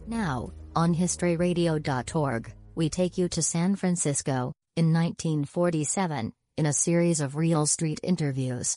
Now, on historyradio.org, we take you to San Francisco, in 1947, in a series of real street interviews.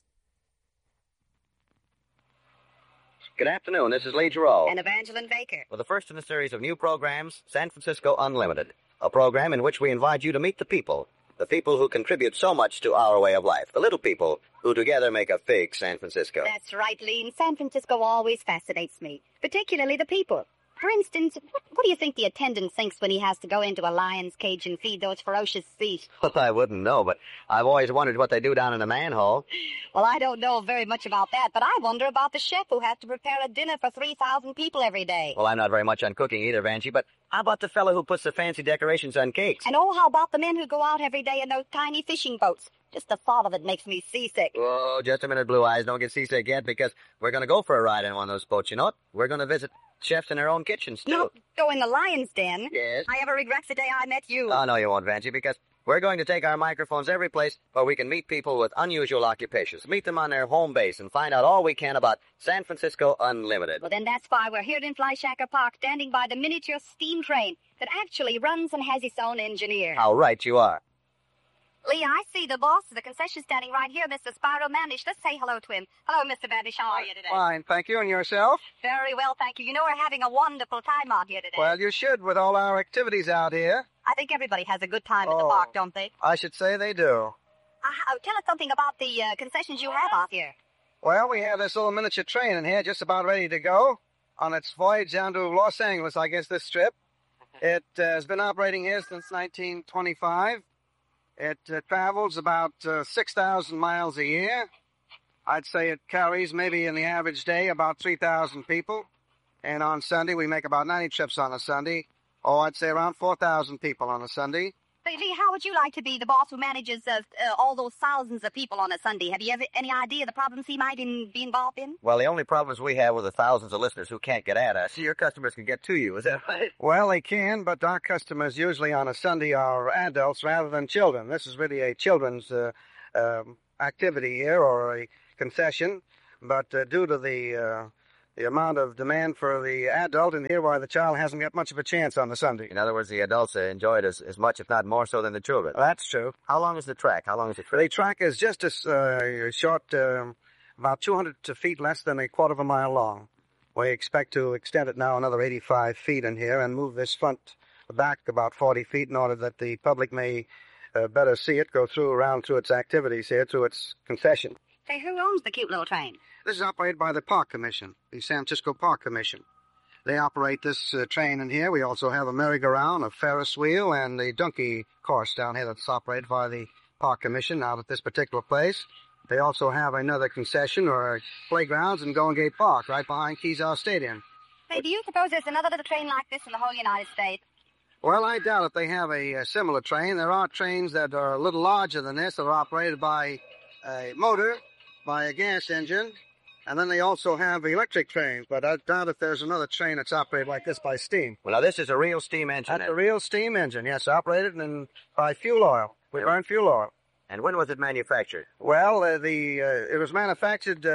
Good afternoon, this is Lee Giroux. And Evangeline Baker. For the first in a series of new programs, San Francisco Unlimited, a program in which we invite you to meet the people who contribute so much to our way of life, the little people who together make a fake San Francisco. That's right, Lee. And San Francisco always fascinates me, particularly the people. For instance, what do you think the attendant thinks when he has to go into a lion's cage and feed those ferocious beasts? Well, I wouldn't know, but I've always wondered what they do down in the manhole. Well, I don't know very much about that, but I wonder about the chef who has to prepare a dinner for 3,000 people every day. Well, I'm not very much on cooking either, Vanjie, but how about the fellow who puts the fancy decorations on cakes? And how about the men who go out every day in those tiny fishing boats? Just the thought of it makes me seasick. Oh, just a minute, Blue Eyes. Don't get seasick yet, because we're going to go for a ride in one of those boats, you know what? We're going to visit chefs in their own kitchens, too. No, go in the lion's den? Yes. I ever regret the day I met you. Oh, no, you won't, Vanjie, because we're going to take our microphones every place where we can meet people with unusual occupations, meet them on their home base, and find out all we can about San Francisco Unlimited. Well, then that's why we're here in Fleischacker Park, standing by the miniature steam train that actually runs and has its own engineer. How right you are. Lee, I see the boss of the concession standing right here, Mr. Spyro Mandish. Let's say hello to him. Hello, Mr. Mandish. How are you today? Fine, thank you. And yourself? Very well, thank you. You know, we're having a wonderful time out here today. Well, you should, with all our activities out here. I think everybody has a good time at the park, don't they? I should say they do. Tell us something about the concessions you have out here. Well, we have this little miniature train in here just about ready to go on its voyage down to Los Angeles, I guess, this trip. It has been operating here since 1925. It travels about 6,000 miles a year. I'd say it carries maybe in the average day about 3,000 people. And on Sunday, we make about 90 trips on a Sunday. Oh, I'd say around 4,000 people on a Sunday. But Lee, how would you like to be the boss who manages all those thousands of people on a Sunday? Have you ever any idea the problems he might be involved in? Well, the only problems we have with the thousands of listeners who can't get at us, your customers can get to you. Is that right? Well, they can, but our customers usually on a Sunday are adults rather than children. This is really a children's activity here, or a concession. But due to the amount of demand for the adult in here, why the child hasn't got much of a chance on the Sunday. In other words, the adults enjoy it as much, if not more so, than the children. That's true. How long is the track? The track is just a short, about 200 feet less than a quarter of a mile long. We expect to extend it now another 85 feet in here and move this front back about 40 feet in order that the public may better see it go around through its activities here, through its concession. Say, who owns the cute little train? This is operated by the Park Commission, the San Francisco Park Commission. They operate this train in here. We also have a merry-go-round, a Ferris wheel, and the donkey course down here that's operated by the Park Commission out at this particular place. They also have another concession or playgrounds in Golden Gate Park right behind Kezar Stadium. Say, do you suppose there's another little train like this in the whole United States? Well, I doubt if they have a similar train. There are trains that are a little larger than this that are operated by a motor, by a gas engine, and then they also have electric trains, but I doubt if there's another train that's operated like this by steam. Well, now this is a real steam engine. That's a real steam engine, yes, operated by fuel oil. We burn fuel oil. And when was it manufactured? Well, it was manufactured,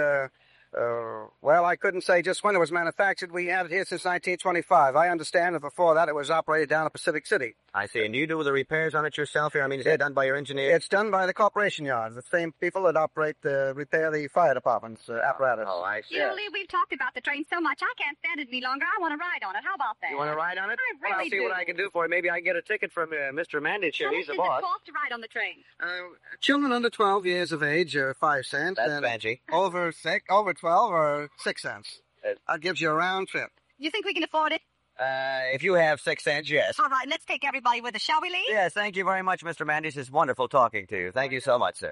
I couldn't say just when it was manufactured. We had it here since 1925. I understand that before that it was operated down at Pacific City. I see. And do you do the repairs on it yourself here? I mean, is it done by your engineer? It's done by the corporation yards, the same people that repair the fire department's apparatus. Oh, I see. You know, Lee, we've talked about the train so much, I can't stand it any longer. I want to ride on it. How about that? You want to ride on it? I really Well, I'll see what I can do for you. Maybe I can get a ticket from Mr. Mandich here. He's the boss. How much does it cost to ride on the train? Children under 12 years of age are 5 cents. That's and Banshee. Over 12 are 6 cents. That gives you a round trip. You think we can afford it? If you have 6 cents, yes. All right, let's take everybody with us, shall we, Lee? Yes, thank you very much, Mr. Mandis. It's wonderful talking to you. Thank you so much, sir.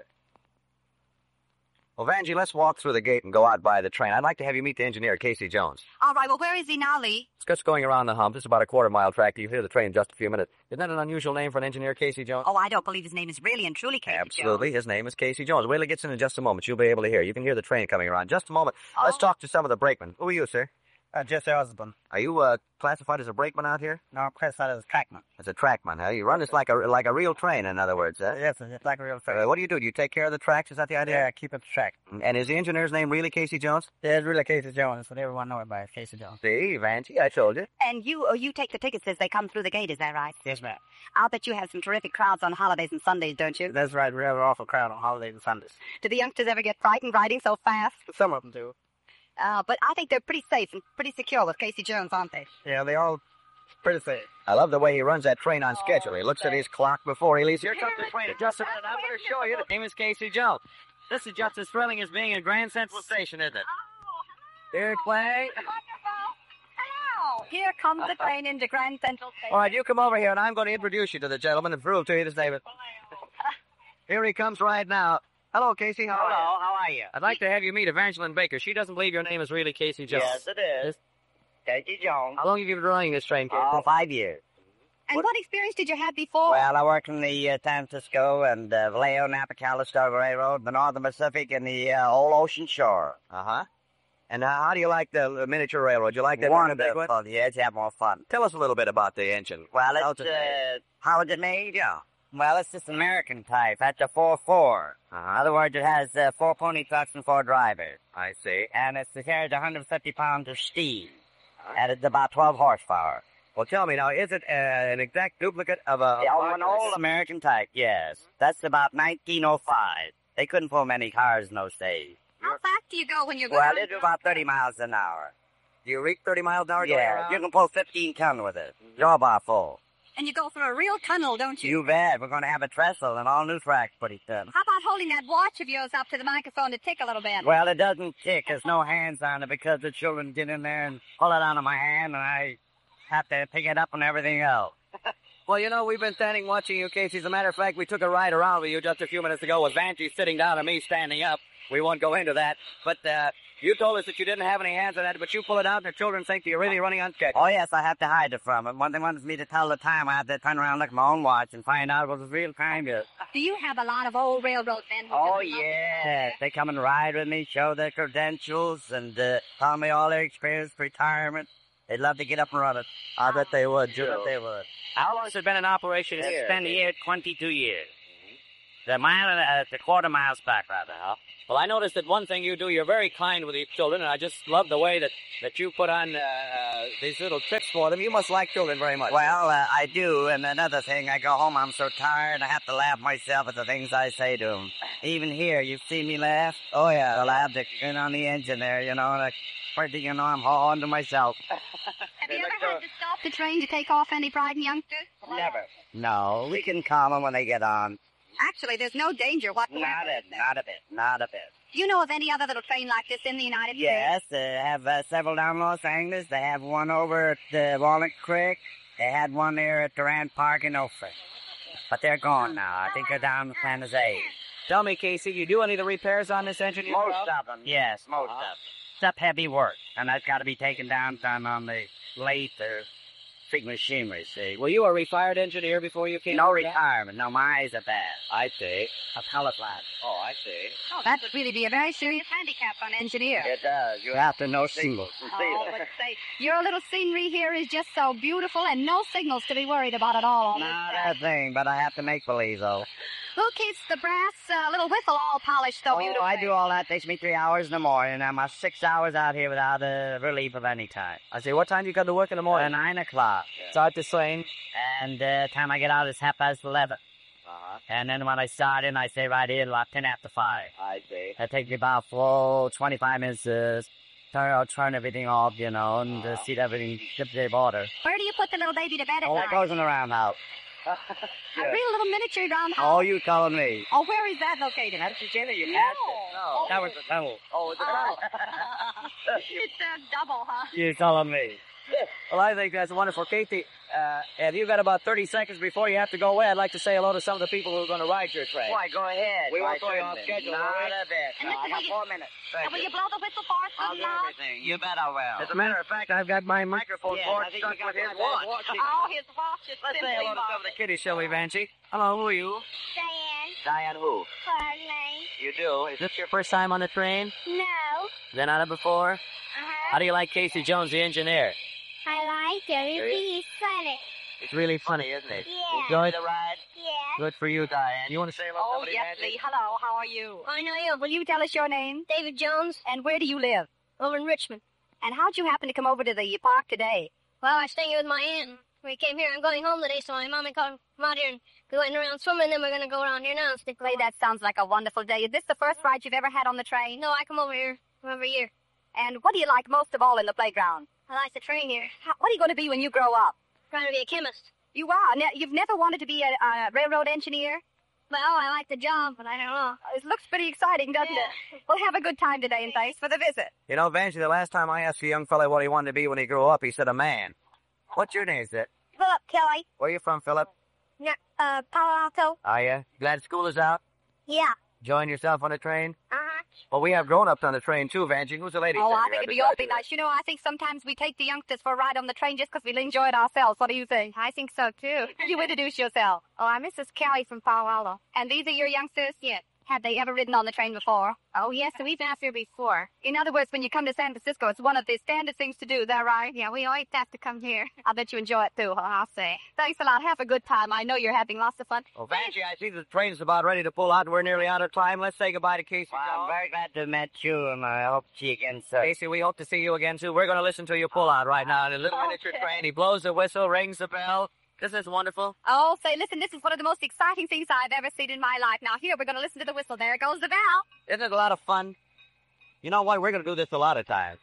Well, Vanjie, let's walk through the gate and go out by the train. I'd like to have you meet the engineer, Casey Jones. All right, well, where is he now, Lee? It's just going around the hump. It's about a quarter-mile track. You'll hear the train in just a few minutes. Isn't that an unusual name for an engineer, Casey Jones? Oh, I don't believe his name is really and truly Casey Absolutely. Jones. His name is Casey Jones. Wait till he gets in just a moment. You'll be able to hear. You can hear the train coming around. Just a moment. Oh. Let's talk to some of the brakemen. Who are you, sir? Just your husband. Are you classified as a brakeman out here? No, I'm classified as a trackman. As a trackman, huh? You run this like a real train, in other words, huh? Yes, it's like a real track. What do you do? Do you take care of the tracks? Is that the idea? Yeah, keep it track. And is the engineer's name really Casey Jones? Yeah, it's really Casey Jones, but everyone knows it by Casey Jones. See, Vancy, I told you. And you take the tickets as they come through the gate, is that right? Yes, ma'am. I'll bet you have some terrific crowds on holidays and Sundays, don't you? That's right. We have an awful crowd on holidays and Sundays. Do the youngsters ever get frightened riding so fast? Some of them do. But I think they're pretty safe and pretty secure with Casey Jones, aren't they? Yeah, they all pretty safe. I love the way he runs that train on schedule. He looks at his clock before he leaves. Here comes the train. Just a minute. I'm going to show you. The name is Casey Jones. This is just as thrilling as being in Grand Central Station, isn't it? Here, Clay. Hello! Here comes the train into Grand Central Station. All right, you come over here, and I'm going to introduce you to the gentleman and prove to you this name. Here he comes right now. Hello, Casey. How are you? How are you? I'd like to have you meet Evangeline Baker. She doesn't believe your name is really Casey Jones. Yes, it is. Casey Jones. How long have you been running this train, Casey? 5 years. And what experience did you have before? Well, I worked in the San Francisco and Vallejo, Napa, Calistoga Railroad, the Northern Pacific, and the old ocean shore. Uh-huh. And how do you like the miniature railroad? You like that one? Wonderful. Yes, you have more fun. Tell us a little bit about the engine. Well, How's it's, it made? how is it made? Yeah. Well, it's just American type. That's a 4-4. In other words, it has 4 pony trucks and 4 drivers. I see. And it carries 150 pounds of steam. And it's about 12 horsepower. Well, tell me now, is it an exact duplicate of An old American type, yes. That's about 1905. They couldn't pull many cars in those days. How fast do you go when you're going? Well, it's about 30 miles an hour. Do you reach 30 miles an hour? going Yeah, around? you can pull 15 ton with it. Jawbar full. And you go through a real tunnel, don't you? You bet. We're going to have a trestle and all new tracks pretty soon. How about holding that watch of yours up to the microphone to tick a little bit? Well, it doesn't tick. There's no hands on it because the children get in there and pull it out of my hand, and I have to pick it up and everything else. Well, you know, we've been standing watching you, Casey. As a matter of fact, we took a ride around with you just a few minutes ago with Vanci sitting down and me standing up. We won't go into that. But you told us that you didn't have any hands on that, but you pull it out and the children think that you're really running on schedule. Oh, yes, I have to hide it from them. When they wanted me to tell the time, I have to turn around and look at my own watch and find out what the real time is. Do you have a lot of old railroad men? Oh, yes. They come and ride with me, show their credentials, and tell me all their experience, retirement. They'd love to get up and run it. I bet they would, I bet they would. How long has it been in operation here? It's been here 22 years. The mile and the quarter miles back, rather. Well, I noticed that one thing you do, you're very kind with these children, and I just love the way that you put on these little tricks for them. You must like children very much. Well, I do, and another thing, I go home, I'm so tired, I have to laugh myself at the things I say to them. Even here, you've seen me laugh? Oh, yeah. Well, I have to turn on the engine there, you know, like, pretty, you know, I'm hauling to myself. Have you ever had to stop the train to take off any frightened youngsters? Never. No, we can calm them when they get on. Actually, there's no danger whatsoever. Not a bit. Do you know of any other little train like this in the United States? Yes, they have several down Los Angeles. They have one over at Walnut Creek. They had one there at Durant Park in Ophir. But they're gone now. I think they're down in San Jose. Tell me, Casey, you do any of the repairs on this engine yourself? Most of them, yes, most of them. Except heavy work. And that's got to be taken down, done on the lathe or big machinery, see. Were you a retired engineer before you came? No retirement. No, my eyes are bad. I see. A pellet line. Oh, I see. Oh, that would really be a very serious handicap for an engineer. It does. You have to know signals. Oh, but say, your little scenery here is just so beautiful and no signals to be worried about at all. on this Not track. a thing, but I have to make believe, though. Who keeps the brass little whistle all polished so beautifully? I do all that. Takes me 3 hours in the morning. I'm 6 hours out here without a relief of any kind. I see. What time do you come to work in the morning? 9 o'clock. Start the train. And time I get out is 11:30. And then when I start in, I stay right in about 10 after 5. I see. That takes me about 25 minutes to turn everything off, you know, and see everything tip to order. Where do you put the little baby to bed at Oh, night? that goes in the roundhouse. A real little miniature roundhouse. Oh, you telling me? Oh, where is that located? That's the channel you No. passed it. No. That was the tunnel. Oh, it's a tunnel. It's double, huh? You telling me? Well, I think that's wonderful. Casey, have you got about 30 seconds before you have to go away? I'd like to say hello to some of the people who are going to ride your train. Why, go ahead. We won't Why go off shouldn't schedule, it? will we? Not a bit. And No, listen, I got will you- 4 minutes. And will you blow the whistle for us I'll good do loud? everything. You bet I will. As a matter of fact, I've got my microphone cord stuck with his watch. Oh, his watch is Let's say simply hello to some of the marvelous. kiddies, shall we, Vanci? Hello, who are you? Diane. Diane who? Hardly. You do? Is this your first time on the train? No. Been on it before? Uh-huh. How do you like Casey Jones, the engineer? I like it. He's funny. It's really funny, isn't it? Yeah. Enjoy the ride? Yeah. Good for you, Diane. You want to say hello to Oh, somebody, yes, Nancy? Lee. Hello, how are you? I know you. Will you tell us your name? David Jones, And where do you live? over in Richmond. And how'd you happen to come over to the park today? Well, I was staying here with my aunt. We came here. I'm going home today, so my mom and come out here and go around swimming. Then we're going to go around here now and stick Lee, that sounds like a wonderful day. Is this the first ride you've ever had on the train? No, I come over here every year. And what do you like most of all in the playground? I like the train here. What are you going to be when you grow up? Trying to be a chemist. You are. Now, you've never wanted to be a railroad engineer? Well, I like the job, but I don't know. It looks pretty exciting, doesn't it? Well, have a good time today, and thanks for the visit. You know, Vanjie, the last time I asked a young fella what he wanted to be when he grew up, he said a man. What's your name, Zit? Philip Kelly. Where you from, Philip? Palo Alto. Are you? Glad school is out? Yeah. Enjoying yourself on the train? Uh-huh. Well, we have grown-ups on the train, too, Vanjie. Who's the lady? Oh, sitting I there think it'd be beside awfully you there? nice. You know, I think sometimes we take the youngsters for a ride on the train just because we'll enjoy it ourselves. What do you think? I think so, too. You introduce yourself. Oh, I'm Mrs. Kelly from Palo Alto. And these are your youngsters? Yeah. Have they ever ridden on the train before? Oh, yes, so we've been out here before. In other words, when you come to San Francisco, it's one of the standard things to do. Is that right? Yeah, we always have to come here. I bet you enjoy it, too, huh? I'll say. Thanks a lot. Have a good time. I know you're having lots of fun. Well, Vanjie, I see the train's about ready to pull out, and we're nearly out of time. Let's say goodbye to Casey Well, I'm Jones. very glad to have met you, and I hope to see you again soon. Casey, we hope to see you again, too. We're going to listen to you pull out right now in a little miniature train. He blows the whistle, rings the bell. This is wonderful. Oh, say, listen, this is one of the most exciting things I've ever seen in my life. Now, here, we're going to listen to the whistle. There goes the bell. Isn't it a lot of fun? You know what? We're going to do this a lot of times.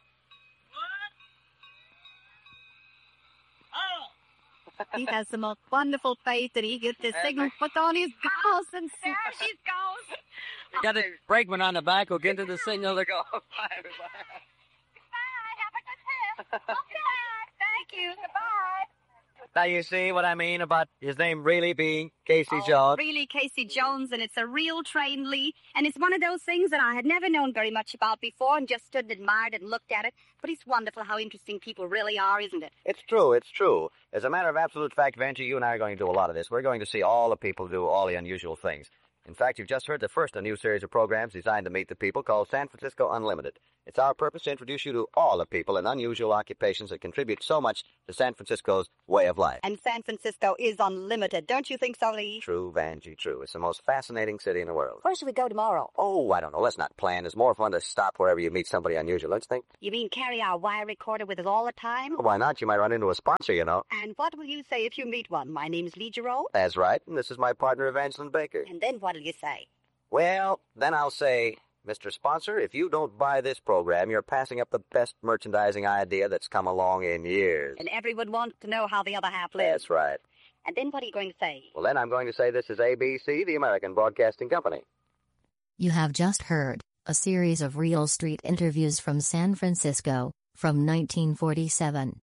He has the most wonderful face, and he gets his signal put on his goggles, and there she goes. You got a brakeman on the back who'll get to the signal to go. Bye, everybody. Bye, have a good trip. Okay, thank you. Goodbye. Now, you see what I mean about his name really being Casey Oh, Jones? really, Casey Jones, and it's a real train, Lee. And it's one of those things that I had never known very much about before and just stood and admired it and looked at it. But it's wonderful how interesting people really are, isn't it? It's true, it's true. As a matter of absolute fact, Vanjie, you and I are going to do a lot of this. We're going to see all the people do all the unusual things. In fact, you've just heard the first of a new series of programs designed to meet the people called San Francisco Unlimited. It's our purpose to introduce you to all the people in unusual occupations that contribute so much to San Francisco's way of life. And San Francisco is unlimited. Don't you think so, Lee? True, Vanjie, true. It's the most fascinating city in the world. Where should we go tomorrow? Oh, I don't know. Let's not plan. It's more fun to stop wherever you meet somebody unusual, don't you think? You mean carry our wire recorder with us all the time? Why not? You might run into a sponsor, you know. And what will you say if you meet one? My name's Lee Giroux. That's right. And this is my partner, Evangeline Baker. And then what'll you say? Well, then I'll say, Mr. Sponsor, if you don't buy this program, you're passing up the best merchandising idea that's come along in years. And everyone wants to know how the other half lives. That's right. And then what are you going to say? Well, then I'm going to say this is ABC, the American Broadcasting Company. You have just heard a series of Real Street interviews from San Francisco from 1947.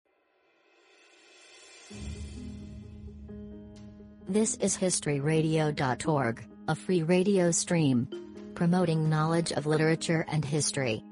This is historyradio.org, a free radio stream promoting knowledge of literature and history.